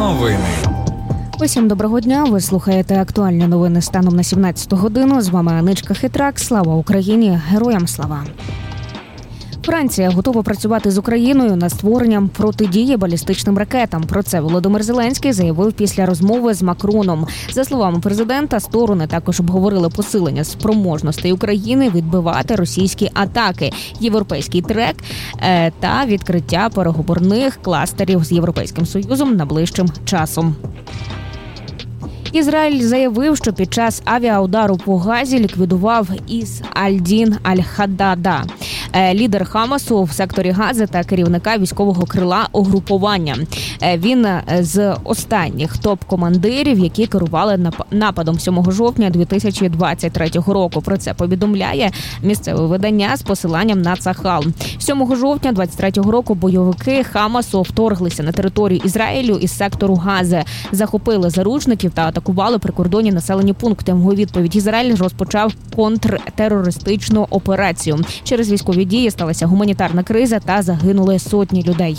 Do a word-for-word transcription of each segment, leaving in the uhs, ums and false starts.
Новини. Усім доброго дня. Ви слухаєте актуальні новини станом на сімнадцяту годину. З вами Аничка Хитрак. Слава Україні! Героям слава! Франція готова працювати з Україною над створенням протидії балістичним ракетам. Про це Володимир Зеленський заявив після розмови з Макроном. За словами президента, сторони також обговорили посилення спроможностей України відбивати російські атаки, європейський трек е, та відкриття переговорних кластерів з Європейським Союзом найближчим часом. Ізраїль заявив, що під час авіаудару по Газі ліквідував Іс Аль-Дін Аль-Хаддада, лідер Хамасу в секторі Гази та керівника військового крила угрупування. Він з останніх топ-командирів, які керували нападом сьомого жовтня дві тисячі двадцять третього року. Про це повідомляє місцеве видання з посиланням на Цахал. сьомого жовтня двадцять третього року бойовики Хамасу вторглися на територію Ізраїлю із сектору Гази, захопили заручників та атакували прикордонні населені пункти. У відповідь Ізраїль розпочав контртерористичну операцію. Через військові дії сталася гуманітарна криза та загинули сотні людей.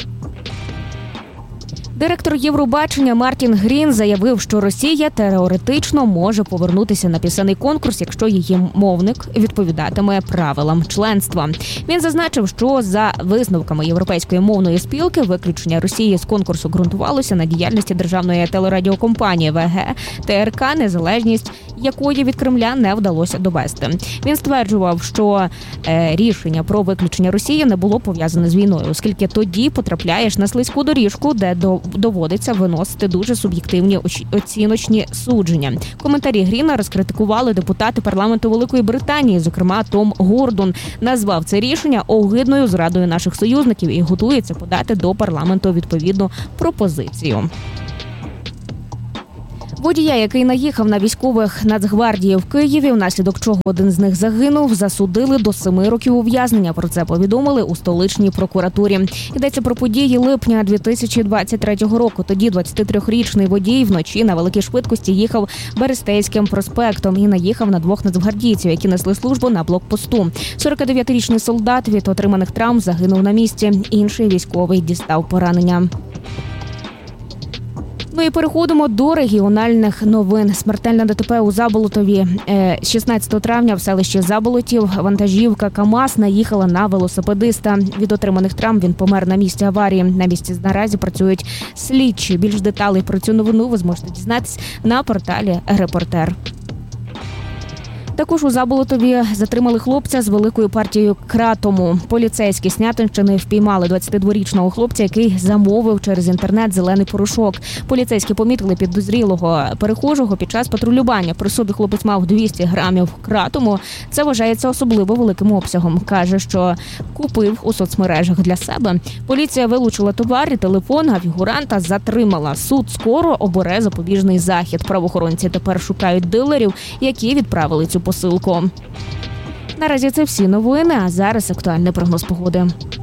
Директор Євробачення Мартін Грін заявив, що Росія теоретично може повернутися на пісенний конкурс, якщо її мовник відповідатиме правилам членства. Він зазначив, що за висновками Європейської мовної спілки виключення Росії з конкурсу ґрунтувалося на діяльності державної телерадіокомпанії ВГ ТРК, незалежність якої від Кремля не вдалося довести. Він стверджував, що е, рішення про виключення Росії не було пов'язане з війною, оскільки тоді потрапляєш на слизьку доріжку, де до доводиться виносити дуже суб'єктивні оціночні судження. Коментарі Гріна розкритикували депутати парламенту Великої Британії, зокрема Том Гордон. Назвав це рішення огидною зрадою наших союзників і готується подати до парламенту відповідну пропозицію. Водія, який наїхав на військових Нацгвардії в Києві, внаслідок чого один з них загинув, засудили до семи років ув'язнення. Про це повідомили у столичній прокуратурі. Йдеться про події липня дві тисячі двадцять третього року. Тоді двадцятитрирічний водій вночі на великій швидкості їхав Берестейським проспектом і наїхав на двох нацгвардійців, які несли службу на блокпосту. сорокадев'ятирічний солдат від отриманих травм загинув на місці. Інший військовий дістав поранення. Ну і переходимо до регіональних новин. Смертельне ДТП у Заболотові. шістнадцятого травня в селищі Заболотів вантажівка КАМАЗ наїхала на велосипедиста. Від отриманих травм він помер на місці аварії. На місці наразі працюють слідчі. Більш деталей про цю новину ви зможете дізнатись на порталі «Репортер». Також у Заболотові затримали хлопця з великою партією кратому. Поліцейські Снятинщини впіймали двадцятидворічного хлопця, який замовив через інтернет зелений порошок. Поліцейські помітили підозрілого перехожого під час патрулювання. При собі хлопець мав двісті грамів кратому. Це вважається особливо великим обсягом. Каже, що купив у соцмережах для себе. Поліція вилучила товар і телефон, а фігуранта затримала. Суд скоро обере запобіжний захід. Правоохоронці тепер шукають дилерів, які відправили цю посилку. Наразі це всі новини, а зараз актуальний прогноз погоди.